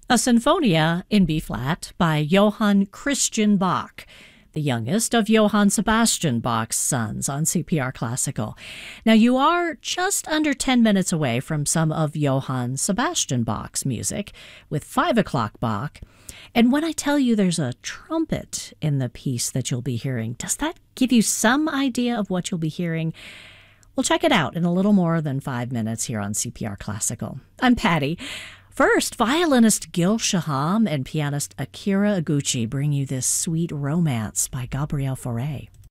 A Sinfonia in B-flat by Johann Christian Bach, the youngest of Johann Sebastian Bach's sons on CPR Classical. Now, you are just under 10 minutes away from some of Johann Sebastian Bach's music with 5 o'clock Bach. And when I tell you there's a trumpet in the piece that you'll be hearing, does that give you some idea of what you'll be hearing? We'll check it out in a little more than 5 minutes here on CPR Classical. I'm Patty. First, violinist Gil Shaham and pianist Akira Iguchi bring you this sweet romance by Gabriel Fauré.